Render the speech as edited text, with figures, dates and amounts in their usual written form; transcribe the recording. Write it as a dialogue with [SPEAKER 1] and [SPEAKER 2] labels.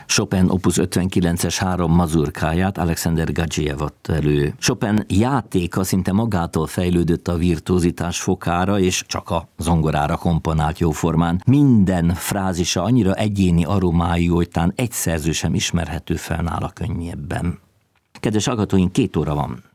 [SPEAKER 1] Chopin opus 59-es 3 mazurkáját Alexander Gadzhiev adta elő. Chopin játéka szinte magától fejlődött a virtuózitás fokára, és csak a zongorára komponált jóformán. Minden frázisa annyira egyéni aromájú, hogy tán egy szerző sem ismerhető fel nála könnyebben. Kedves hallgatóink, 2 óra van.